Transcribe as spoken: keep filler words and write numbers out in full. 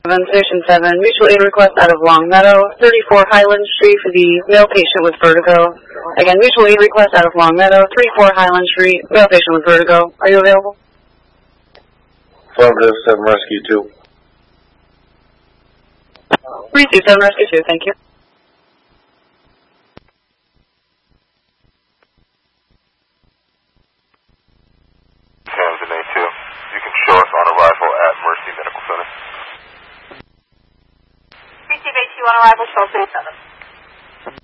Station seven, mutual aid request out of Long Meadow, thirty-four Highland Street for the male patient with vertigo. Again, mutual aid request out of Long Meadow, thirty-four Highland Street, male patient with vertigo. Are you available? Affirmative, seven Rescue two. Receive seven Rescue two, thank you. Camden A two. You can show us on arrival at Mercy Medical Center. Receive A two on arrival, show three seven.